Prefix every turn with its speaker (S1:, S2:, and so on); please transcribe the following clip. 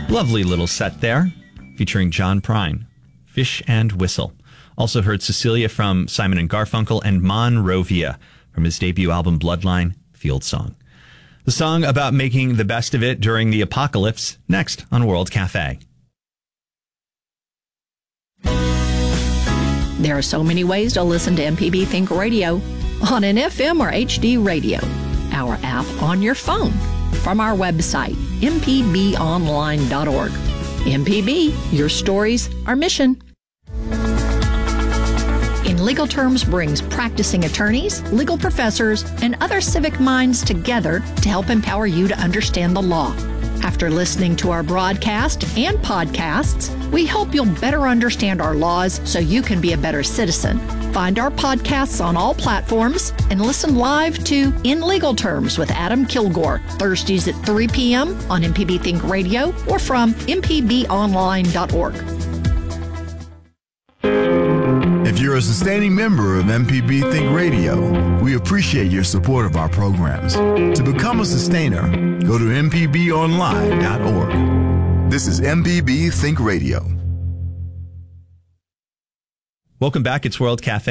S1: Lovely little set there, featuring John Prine, Fish and Whistle. Also heard Cecilia from Simon and Garfunkel and Monrovia from his debut album Bloodline, Field Song. The song about making the best of it during the apocalypse, next on World Cafe.
S2: There are so many ways to listen to MPB Think Radio on an FM or HD radio, our app on your phone, from our website, mpbonline.org. MPB, your stories, our mission. In Legal Terms brings practicing attorneys, legal professors, and other civic minds together to help empower you to understand the law. After listening to our broadcast and podcasts, we hope you'll better understand our laws so you can be a better citizen. Find our podcasts on all platforms and listen live to In Legal Terms with Adam Kilgore, Thursdays at 3 p.m. on MPB Think Radio or from mpbonline.org.
S3: If you're a sustaining member of MPB Think Radio, we appreciate your support of our programs. To become a sustainer, go to mpbonline.org. This is MPB Think Radio.
S1: Welcome back. It's World Cafe.